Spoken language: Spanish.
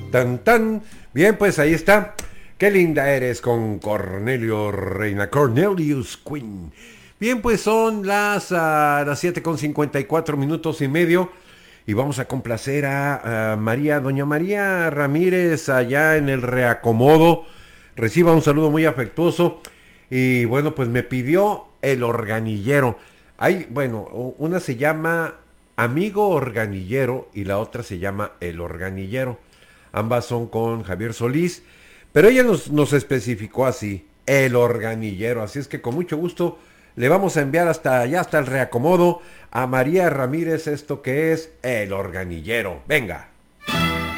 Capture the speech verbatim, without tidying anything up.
tan, tan. Bien, pues ahí está. Qué linda eres con Cornelio Reina, Cornelius Queen. Bien, pues son las, uh, las siete con cincuenta y cuatro minutos y medio. Y vamos a complacer a, a María, doña María Ramírez, allá en el reacomodo. Reciba un saludo muy afectuoso. Y bueno, pues me pidió el organillero. Hay, bueno, una se llama Amigo Organillero y la otra se llama El Organillero. Ambas son con Javier Solís, pero ella nos, nos especificó así, El Organillero. Así es que con mucho gusto le vamos a enviar hasta allá, hasta el reacomodo, a María Ramírez, esto que es El Organillero. Venga.